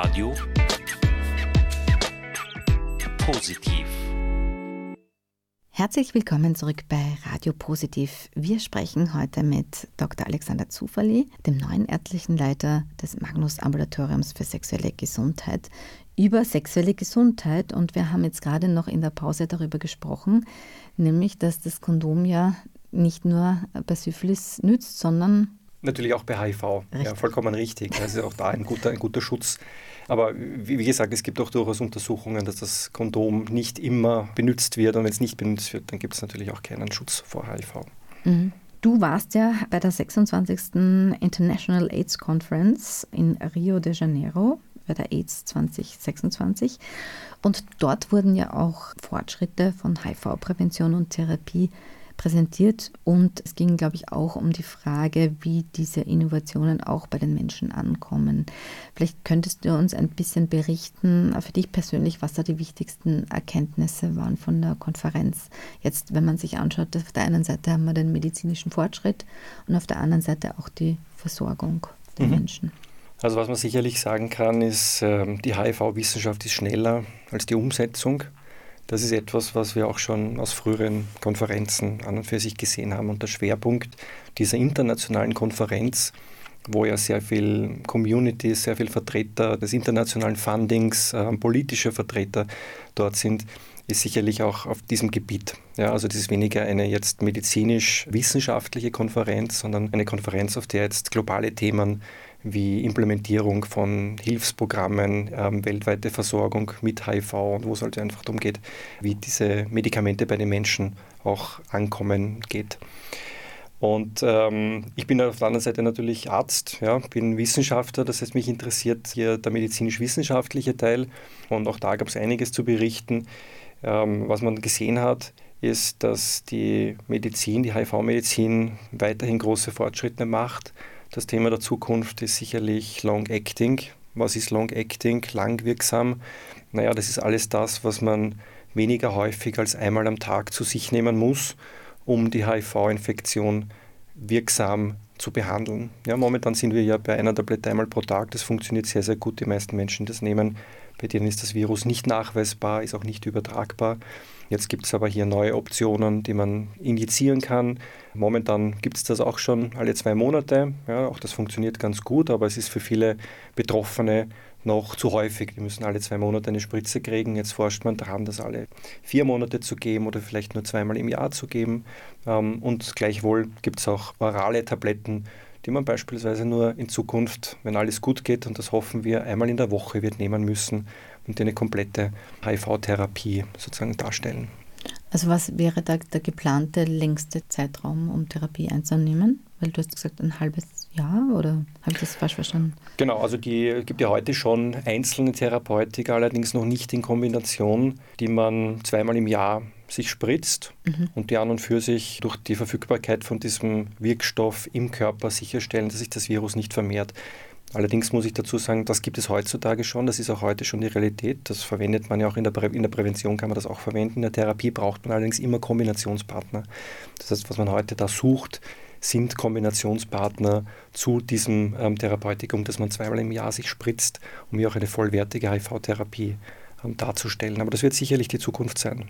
Radio Positiv. Herzlich willkommen zurück bei Radio Positiv. Wir sprechen heute mit Dr. Alexander Zuferli, dem neuen ärztlichen Leiter des Magnus Ambulatoriums für sexuelle Gesundheit, über sexuelle Gesundheit. Und wir haben jetzt gerade noch in der Pause darüber gesprochen, nämlich, dass das Kondom ja nicht nur bei Syphilis nützt, sondern natürlich auch bei HIV. Ja, vollkommen richtig. Das ist auch da ein guter Schutz. Aber wie gesagt, es gibt auch durchaus Untersuchungen, dass das Kondom nicht immer benutzt wird. Und wenn es nicht benutzt wird, dann gibt es natürlich auch keinen Schutz vor HIV. Mhm. Du warst ja bei der 26. International AIDS Conference in Rio de Janeiro, bei der AIDS 2026. Und dort wurden ja auch Fortschritte von HIV-Prävention und Therapie präsentiert. Und es ging, glaube ich, auch um die Frage, wie diese Innovationen auch bei den Menschen ankommen. Vielleicht könntest du uns ein bisschen berichten, für dich persönlich, was da die wichtigsten Erkenntnisse waren von der Konferenz. Jetzt, wenn man sich anschaut, auf der einen Seite haben wir den medizinischen Fortschritt und auf der anderen Seite auch die Versorgung der Menschen. Also was man sicherlich sagen kann, ist, die HIV-Wissenschaft ist schneller als die Umsetzung. Das ist etwas, was wir auch schon aus früheren Konferenzen an und für sich gesehen haben. Und der Schwerpunkt dieser internationalen Konferenz, wo ja sehr viel Communities, sehr viel Vertreter des internationalen Fundings, politische Vertreter dort sind, ist sicherlich auch auf diesem Gebiet. Ja, also das ist weniger eine jetzt medizinisch-wissenschaftliche Konferenz, sondern eine Konferenz, auf der jetzt globale Themen wie Implementierung von Hilfsprogrammen, weltweite Versorgung mit HIV und wo es halt einfach darum geht, wie diese Medikamente bei den Menschen auch ankommen geht. Und ich bin auf der anderen Seite natürlich Arzt, ja, bin Wissenschaftler, das heißt, mich interessiert hier der medizinisch-wissenschaftliche Teil und auch da gab es einiges zu berichten. Was man gesehen hat, ist, dass die Medizin, die HIV-Medizin weiterhin große Fortschritte macht. Das Thema der Zukunft ist sicherlich Long-Acting. Was ist Long-Acting? Langwirksam? Naja, das ist alles das, was man weniger häufig als einmal am Tag zu sich nehmen muss, um die HIV-Infektion wirksam zu behandeln. Ja, momentan sind wir ja bei einer Tablette einmal pro Tag. Das funktioniert sehr, sehr gut. Die meisten Menschen das nehmen. Bei denen ist das Virus nicht nachweisbar, ist auch nicht übertragbar. Jetzt gibt es aber hier neue Optionen, die man injizieren kann. Momentan gibt es das auch schon alle 2 Monate. Ja, auch das funktioniert ganz gut, aber es ist für viele Betroffene noch zu häufig. Die müssen alle 2 Monate eine Spritze kriegen. Jetzt forscht man daran, das alle 4 Monate zu geben oder vielleicht nur 2-mal im Jahr zu geben. Und gleichwohl gibt es auch orale Tabletten, die man beispielsweise nur in Zukunft, wenn alles gut geht, und das hoffen wir, einmal in der Woche wird nehmen müssen und eine komplette HIV-Therapie sozusagen darstellen. Also was wäre da der geplante längste Zeitraum, um Therapie einzunehmen? Weil du hast gesagt, ein halbes Jahr, oder habe ich das falsch verstanden? Genau, also es gibt ja heute schon einzelne Therapeutika, allerdings noch nicht in Kombination, die man 2-mal im Jahr sich spritzt und die an und für sich durch die Verfügbarkeit von diesem Wirkstoff im Körper sicherstellen, dass sich das Virus nicht vermehrt. Allerdings muss ich dazu sagen, das gibt es heutzutage schon, das ist auch heute schon die Realität, das verwendet man ja auch in der Prävention kann man das auch verwenden, in der Therapie braucht man allerdings immer Kombinationspartner. Das heißt, was man heute da sucht, sind Kombinationspartner zu diesem Therapeutikum, das man 2-mal im Jahr sich spritzt, um hier auch eine vollwertige HIV-Therapie darzustellen. Aber das wird sicherlich die Zukunft sein.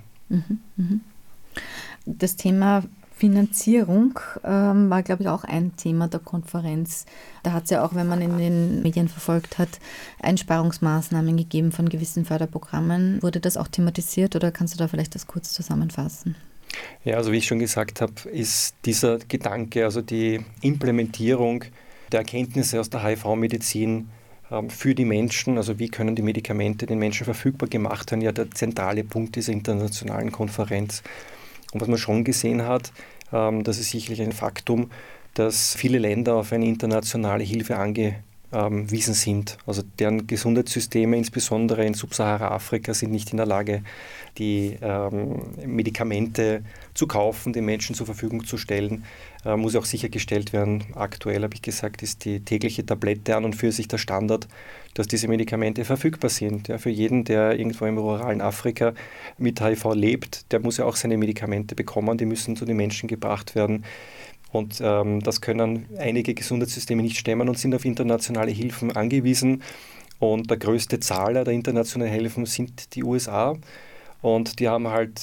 Das Thema Finanzierung war, glaube ich, auch ein Thema der Konferenz. Da hat es ja auch, wenn man in den Medien verfolgt hat, Einsparungsmaßnahmen gegeben von gewissen Förderprogrammen. Wurde das auch thematisiert oder kannst du da vielleicht das kurz zusammenfassen? Ja, also wie ich schon gesagt habe, ist dieser Gedanke, also die Implementierung der Erkenntnisse aus der HIV-Medizin für die Menschen, also wie können die Medikamente den Menschen verfügbar gemacht werden, ja der zentrale Punkt dieser internationalen Konferenz. Und was man schon gesehen hat, das ist sicherlich ein Faktum, dass viele Länder auf eine internationale Hilfe angewiesen sind. Also deren Gesundheitssysteme, insbesondere in Subsahara-Afrika, sind nicht in der Lage, die Medikamente zu kaufen, den Menschen zur Verfügung zu stellen. Muss auch sichergestellt werden, aktuell habe ich gesagt, ist die tägliche Tablette an und für sich der Standard, dass diese Medikamente verfügbar sind. Ja, für jeden, der irgendwo im ruralen Afrika mit HIV lebt, der muss ja auch seine Medikamente bekommen, die müssen zu den Menschen gebracht werden. Und das können einige Gesundheitssysteme nicht stemmen und sind auf internationale Hilfen angewiesen. Und der größte Zahler der internationalen Hilfen sind die USA. Und die haben halt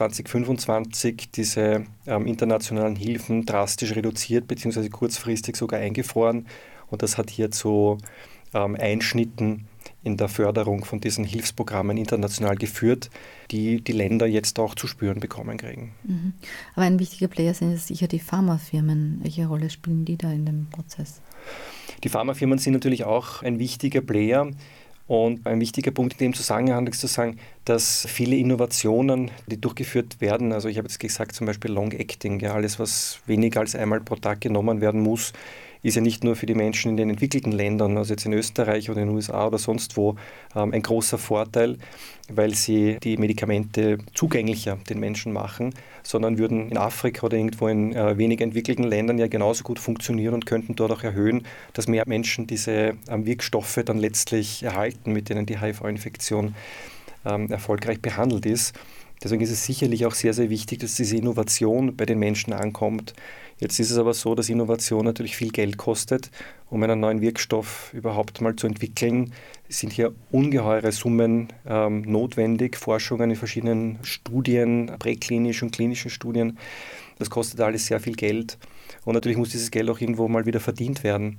2025 diese internationalen Hilfen drastisch reduziert, beziehungsweise kurzfristig sogar eingefroren. Und das hat hier zu Einschnitten in der Förderung von diesen Hilfsprogrammen international geführt, die die Länder jetzt auch zu spüren bekommen kriegen. Mhm. Aber ein wichtiger Player sind sicher die Pharmafirmen. Welche Rolle spielen die da in dem Prozess? Die Pharmafirmen sind natürlich auch ein wichtiger Player. Und ein wichtiger Punkt in dem Zusammenhang ist zu sagen, dass viele Innovationen, die durchgeführt werden, also ich habe jetzt gesagt zum Beispiel Long-Acting, ja, alles was weniger als einmal pro Tag genommen werden muss, ist ja nicht nur für die Menschen in den entwickelten Ländern, also jetzt in Österreich oder in den USA oder sonst wo, ein großer Vorteil, weil sie die Medikamente zugänglicher den Menschen machen, sondern würden in Afrika oder irgendwo in weniger entwickelten Ländern ja genauso gut funktionieren und könnten dort auch erhöhen, dass mehr Menschen diese Wirkstoffe dann letztlich erhalten, mit denen die HIV-Infektion erfolgreich behandelt ist. Deswegen ist es sicherlich auch sehr, sehr wichtig, dass diese Innovation bei den Menschen ankommt. Jetzt ist es aber so, dass Innovation natürlich viel Geld kostet. Um einen neuen Wirkstoff überhaupt mal zu entwickeln, sind hier ungeheure Summen notwendig. Forschungen in verschiedenen Studien, präklinischen und klinischen Studien. Das kostet alles sehr viel Geld. Und natürlich muss dieses Geld auch irgendwo mal wieder verdient werden.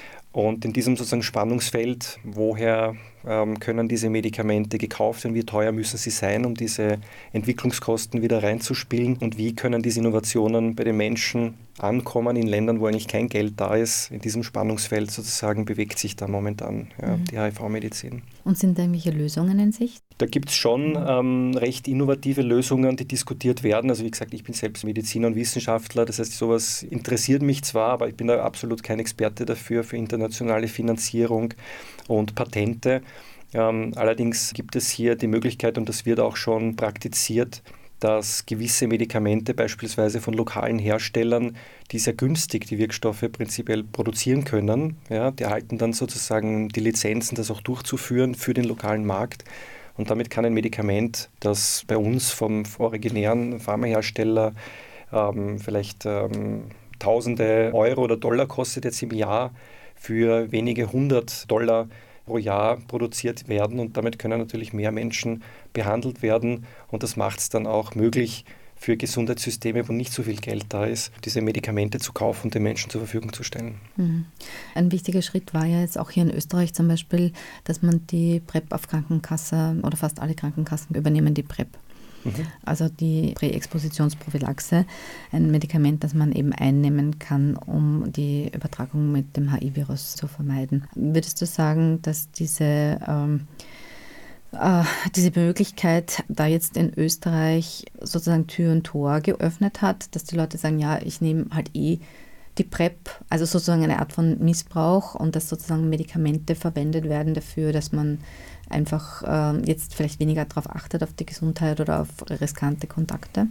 Und in diesem sozusagen Spannungsfeld, woher können diese Medikamente gekauft werden, wie teuer müssen sie sein, um diese Entwicklungskosten wieder reinzuspielen und wie können diese Innovationen bei den Menschen ankommen in Ländern, wo eigentlich kein Geld da ist. In diesem Spannungsfeld sozusagen bewegt sich da momentan die HIV-Medizin. Und sind da irgendwelche Lösungen in Sicht? Da gibt es schon recht innovative Lösungen, die diskutiert werden. Also wie gesagt, ich bin selbst Mediziner und Wissenschaftler, das heißt, sowas interessiert mich zwar, aber ich bin da absolut kein Experte dafür, für internationale Finanzierung und Patente. Allerdings gibt es hier die Möglichkeit, und das wird auch schon praktiziert, dass gewisse Medikamente beispielsweise von lokalen Herstellern, die sehr günstig die Wirkstoffe prinzipiell produzieren können, ja, die erhalten dann sozusagen die Lizenzen, das auch durchzuführen für den lokalen Markt. Und damit kann ein Medikament, das bei uns vom originären Pharmahersteller vielleicht Tausende Euro oder Dollar kostet jetzt im Jahr, für wenige $100 pro Jahr produziert werden. Und damit können natürlich mehr Menschen behandelt werden. Und das macht es dann auch möglich, für Gesundheitssysteme, wo nicht so viel Geld da ist, diese Medikamente zu kaufen und den Menschen zur Verfügung zu stellen. Mhm. Ein wichtiger Schritt war ja jetzt auch hier in Österreich zum Beispiel, dass man die PrEP auf Krankenkasse oder fast alle Krankenkassen übernehmen die PrEP. Also die Präexpositionsprophylaxe, ein Medikament, das man eben einnehmen kann, um die Übertragung mit dem HIV-Virus zu vermeiden. Würdest du sagen, dass diese Möglichkeit da jetzt in Österreich sozusagen Tür und Tor geöffnet hat, dass die Leute sagen, ja, ich nehme halt die PrEP, also sozusagen eine Art von Missbrauch und dass sozusagen Medikamente verwendet werden dafür, dass man einfach jetzt vielleicht weniger darauf achtet, auf die Gesundheit oder auf riskante Kontakte?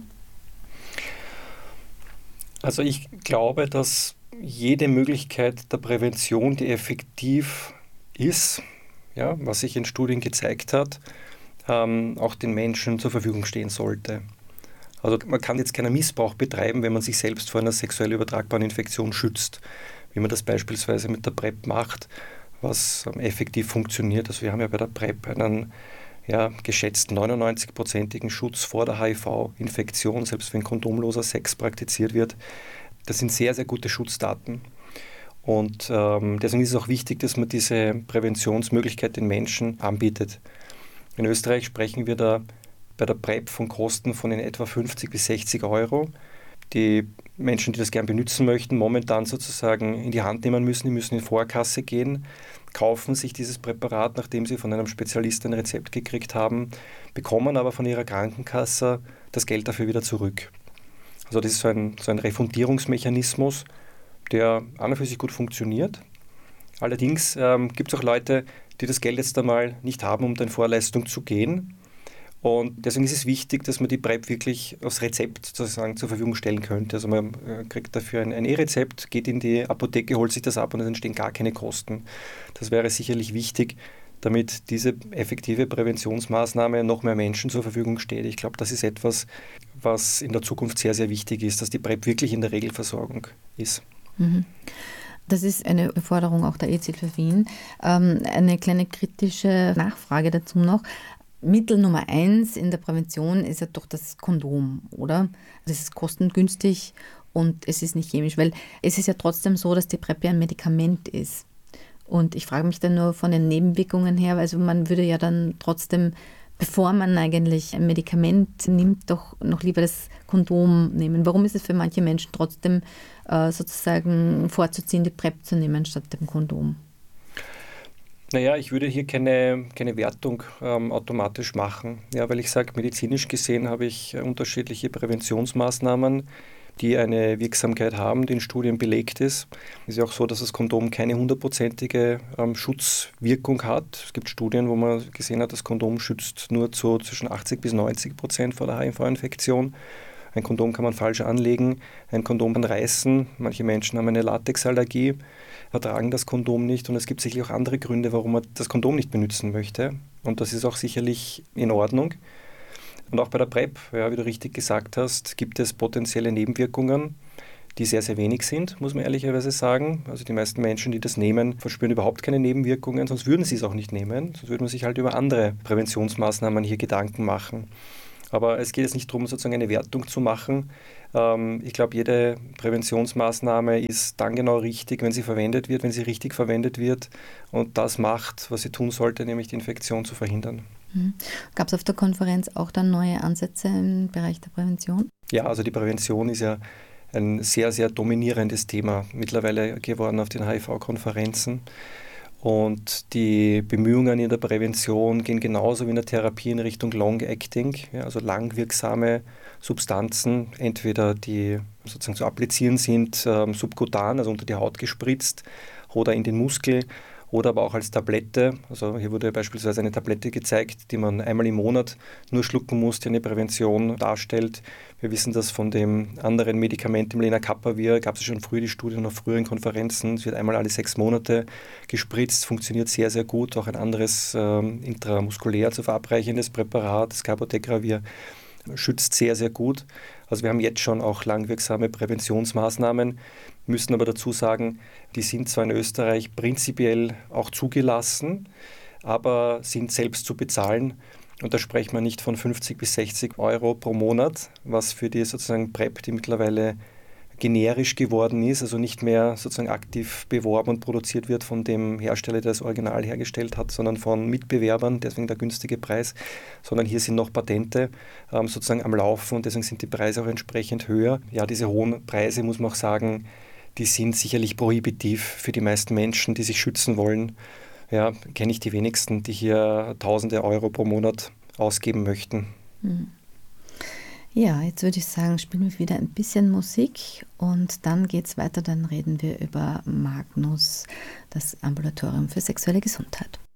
Also ich glaube, dass jede Möglichkeit der Prävention, die effektiv ist, ja, was sich in Studien gezeigt hat, auch den Menschen zur Verfügung stehen sollte. Also man kann jetzt keinen Missbrauch betreiben, wenn man sich selbst vor einer sexuell übertragbaren Infektion schützt, wie man das beispielsweise mit der PrEP macht, was effektiv funktioniert. Also wir haben ja bei der PrEP einen geschätzt 99%igen Schutz vor der HIV-Infektion, selbst wenn kondomloser Sex praktiziert wird. Das sind sehr, sehr gute Schutzdaten. Und deswegen ist es auch wichtig, dass man diese Präventionsmöglichkeit den Menschen anbietet. In Österreich sprechen wir da bei der PrEP von Kosten von in etwa 50 bis 60 Euro. Die Menschen, die das gern benutzen möchten, momentan sozusagen in die Hand nehmen müssen, die müssen in Vorkasse gehen, kaufen sich dieses Präparat, nachdem sie von einem Spezialisten ein Rezept gekriegt haben, bekommen aber von ihrer Krankenkasse das Geld dafür wieder zurück. Also das ist so ein Refundierungsmechanismus, der an und für sich gut funktioniert. Allerdings gibt es auch Leute, die das Geld jetzt einmal nicht haben, um in Vorleistung zu gehen. Und deswegen ist es wichtig, dass man die PrEP wirklich aufs Rezept sozusagen zur Verfügung stellen könnte. Also man kriegt dafür ein E-Rezept, geht in die Apotheke, holt sich das ab und es entstehen gar keine Kosten. Das wäre sicherlich wichtig, damit diese effektive Präventionsmaßnahme noch mehr Menschen zur Verfügung steht. Ich glaube, das ist etwas, was in der Zukunft sehr, sehr wichtig ist, dass die PrEP wirklich in der Regelversorgung ist. Mhm. Das ist eine Forderung auch der AIDS-Hilfe Wien. Eine kleine kritische Nachfrage dazu noch. Mittel Nummer 1 in der Prävention ist ja doch das Kondom, oder? Das ist kostengünstig und es ist nicht chemisch, weil es ist ja trotzdem so, dass die PrEP ja ein Medikament ist. Und ich frage mich dann nur von den Nebenwirkungen her, also man würde ja dann trotzdem, bevor man eigentlich ein Medikament nimmt, doch noch lieber das Kondom nehmen. Warum ist es für manche Menschen trotzdem sozusagen vorzuziehen, die PrEP zu nehmen statt dem Kondom? Naja, ich würde hier keine Wertung automatisch machen, ja, weil ich sage, medizinisch gesehen habe ich unterschiedliche Präventionsmaßnahmen, die eine Wirksamkeit haben, die in Studien belegt ist. Es ist ja auch so, dass das Kondom keine 100%ige Schutzwirkung hat. Es gibt Studien, wo man gesehen hat, das Kondom schützt nur zu zwischen 80-90% vor der HIV-Infektion. Ein Kondom kann man falsch anlegen, ein Kondom kann reißen. Manche Menschen haben eine Latexallergie, vertragen das Kondom nicht und es gibt sicherlich auch andere Gründe, warum man das Kondom nicht benutzen möchte. Und das ist auch sicherlich in Ordnung. Und auch bei der PrEP, ja, wie du richtig gesagt hast, gibt es potenzielle Nebenwirkungen, die sehr, sehr wenig sind, muss man ehrlicherweise sagen. Also die meisten Menschen, die das nehmen, verspüren überhaupt keine Nebenwirkungen, sonst würden sie es auch nicht nehmen. Sonst würde man sich halt über andere Präventionsmaßnahmen hier Gedanken machen. Aber es geht jetzt nicht darum, sozusagen eine Wertung zu machen. Ich glaube, jede Präventionsmaßnahme ist dann genau richtig, wenn sie verwendet wird, wenn sie richtig verwendet wird und das macht, was sie tun sollte, nämlich die Infektion zu verhindern. Gab es auf der Konferenz auch dann neue Ansätze im Bereich der Prävention? Ja, also die Prävention ist ja ein sehr, sehr dominierendes Thema mittlerweile geworden auf den HIV-Konferenzen. Und die Bemühungen in der Prävention gehen genauso wie in der Therapie in Richtung Long-Acting, ja, also langwirksame Substanzen, entweder die sozusagen zu applizieren sind, subkutan, also unter die Haut gespritzt oder in den Muskel oder aber auch als Tablette. Also hier wurde beispielsweise eine Tablette gezeigt, die man einmal im Monat nur schlucken muss, die eine Prävention darstellt. Wir wissen das von dem anderen Medikament, dem Lenacapavir, gab es schon früher die Studien auf früheren Konferenzen. Es wird einmal alle 6 Monate gespritzt, funktioniert sehr, sehr gut. Auch ein anderes intramuskulär zu verabreichendes Präparat, das Cabotegravir, schützt sehr, sehr gut. Also wir haben jetzt schon auch langwirksame Präventionsmaßnahmen, müssen aber dazu sagen, die sind zwar in Österreich prinzipiell auch zugelassen, aber sind selbst zu bezahlen. Und da sprechen wir nicht von 50 bis 60 Euro pro Monat, was für die sozusagen PrEP, die mittlerweile generisch geworden ist, also nicht mehr sozusagen aktiv beworben und produziert wird von dem Hersteller, der das Original hergestellt hat, sondern von Mitbewerbern, deswegen der günstige Preis, sondern hier sind noch Patente sozusagen am Laufen und deswegen sind die Preise auch entsprechend höher. Ja, diese hohen Preise, muss man auch sagen, die sind sicherlich prohibitiv für die meisten Menschen, die sich schützen wollen. Ja, kenne ich die wenigsten, die hier Tausende Euro pro Monat ausgeben möchten. Ja, jetzt würde ich sagen, spielen wir wieder ein bisschen Musik und dann geht es weiter. Dann reden wir über Magnus, das Ambulatorium für sexuelle Gesundheit.